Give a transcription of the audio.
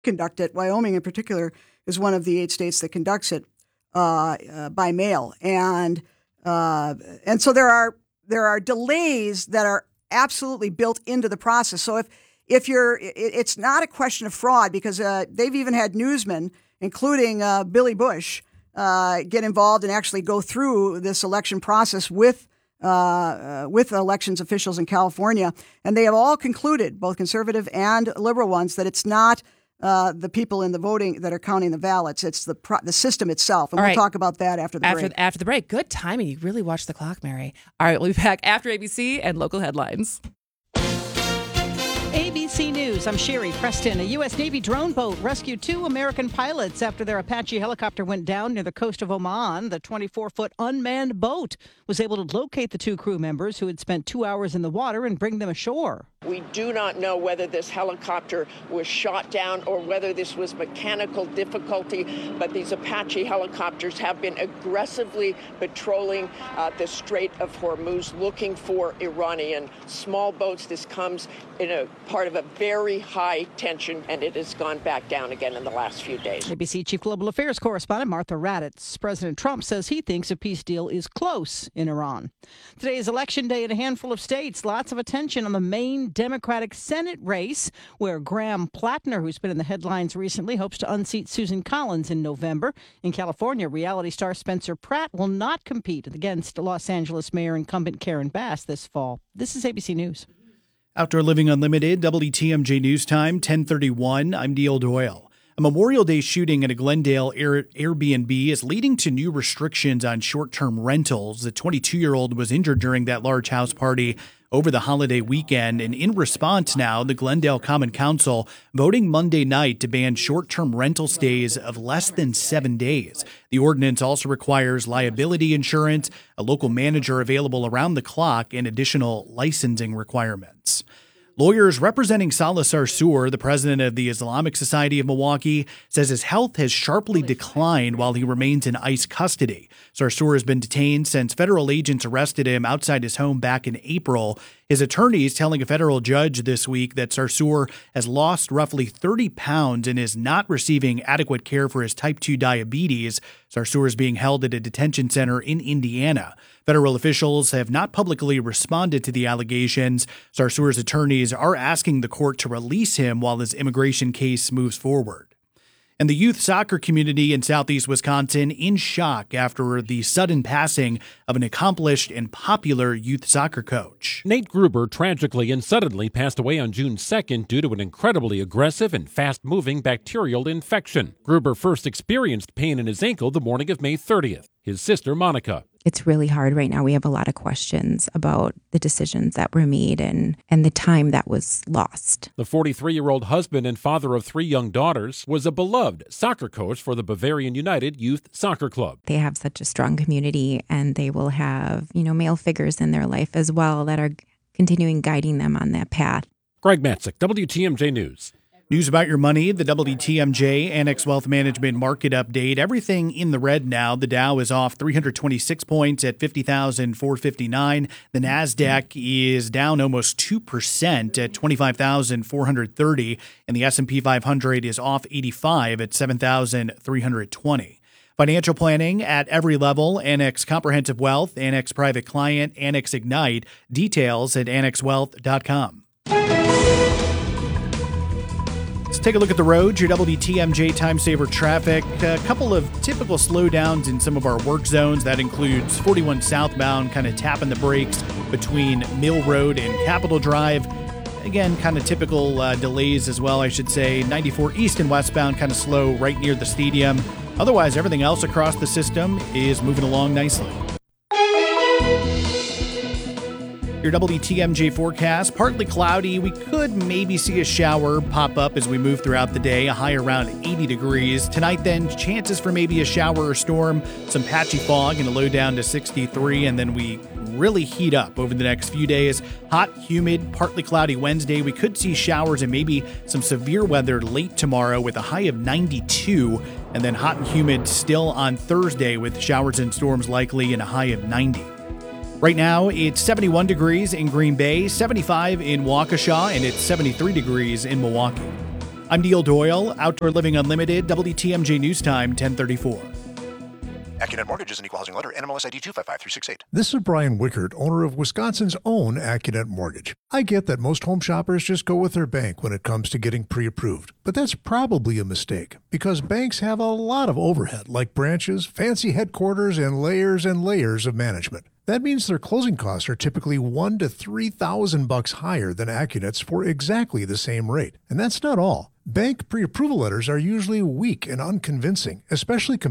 conduct it. Wyoming, in particular, is one of the 8 states that conducts it by mail, and so there are delays that are absolutely built into the process. So it's not a question of fraud, because they've even had newsmen, including Billy Bush, get involved and actually go through this election process with elections officials in California, and they have all concluded, both conservative and liberal ones, that it's not the people in the voting that are counting the ballots. It's the system itself. And we'll talk about that after the break. After the break. Good timing. You really watched the clock, Mary. All right, we'll be back after ABC and local headlines. ABC News, I'm Sherry Preston. A U.S. Navy drone boat rescued 2 American pilots after their Apache helicopter went down near the coast of Oman. The 24-foot unmanned boat was able to locate the 2 crew members who had spent 2 hours in the water and bring them ashore. We do not know whether this helicopter was shot down or whether this was mechanical difficulty, but these Apache helicopters have been aggressively patrolling the Strait of Hormuz looking for Iranian small boats. This comes in a part of a very high tension, and it has gone back down again in the last few days. ABC Chief Global Affairs Correspondent Martha Raddatz. President Trump says he thinks a peace deal is close in Iran. Today is Election Day in a handful of states. Lots of attention on the main Democratic Senate race, where Graham Plattner, who's been in the headlines recently, hopes to unseat Susan Collins in November. In California, reality star Spencer Pratt will not compete against Los Angeles Mayor incumbent Karen Bass this fall. This is ABC News. Outdoor Living Unlimited, WTMJ News Time, 10:31. I'm Neil Doyle. A Memorial Day shooting at a Glendale Airbnb is leading to new restrictions on short-term rentals. The 22-year-old was injured during that large house party over the holiday weekend, and in response now, the Glendale Common Council voting Monday night to ban short-term rental stays of less than 7 days. The ordinance also requires liability insurance, a local manager available around the clock, and additional licensing requirements. Lawyers representing Salah Sarsour, the president of the Islamic Society of Milwaukee, says his health has sharply declined while he remains in ICE custody. Sarsour has been detained since federal agents arrested him outside his home back in April. His attorneys telling a federal judge this week that Sarsour has lost roughly 30 pounds and is not receiving adequate care for his type 2 diabetes. Sarsour is being held at a detention center in Indiana. Federal officials have not publicly responded to the allegations. Sarsour's attorneys are asking the court to release him while his immigration case moves forward. And the youth soccer community in southeast Wisconsin in shock after the sudden passing of an accomplished and popular youth soccer coach. Nate Gruber tragically and suddenly passed away on June 2nd due to an incredibly aggressive and fast-moving bacterial infection. Gruber first experienced pain in his ankle the morning of May 30th. His sister, Monica. It's really hard right now. We have a lot of questions about the decisions that were made and the time that was lost. The 43-year-old husband and father of 3 young daughters was a beloved soccer coach for the Bavarian United Youth Soccer Club. They have such a strong community, and they will have, male figures in their life as well that are continuing guiding them on that path. Greg Matzik, WTMJ News. News about your money, the WTMJ Annex Wealth Management Market Update. Everything in the red now. The Dow is off 326 points at 50,459. The NASDAQ is down almost 2% at 25,430. And the S&P 500 is off 85 at 7,320. Financial planning at every level. Annex Comprehensive Wealth, Annex Private Client, Annex Ignite. Details at annexwealth.com. Let's take a look at the roads, your WTMJ Time Saver traffic. A couple of typical slowdowns in some of our work zones. That includes 41 southbound, kind of tapping the brakes between Mill Road and Capitol Drive. Again, kind of typical delays as well, I should say. 94 east and westbound, kind of slow right near the stadium. Otherwise, everything else across the system is moving along nicely. Your WTMJ forecast, partly cloudy. We could maybe see a shower pop up as we move throughout the day, a high around 80 degrees. Tonight then, chances for maybe a shower or storm, some patchy fog and a low down to 63, and then we really heat up over the next few days. Hot, humid, partly cloudy Wednesday. We could see showers and maybe some severe weather late tomorrow with a high of 92, and then hot and humid still on Thursday with showers and storms likely and a high of 90. Right now, it's 71 degrees in Green Bay, 75 in Waukesha, and it's 73 degrees in Milwaukee. I'm Neil Doyle, Outdoor Living Unlimited, WTMJ News Time, 1034. AccuNet Mortgage is an equal housing lender. NMLS ID 255368. This is Brian Wickert, owner of Wisconsin's own AccuNet Mortgage. I get that most home shoppers just go with their bank when it comes to getting pre-approved, but that's probably a mistake because banks have a lot of overhead like branches, fancy headquarters, and layers of management. That means their closing costs are typically $1,000 to $3,000 higher than AccuNet's for exactly the same rate. And that's not all. Bank pre-approval letters are usually weak and unconvincing, especially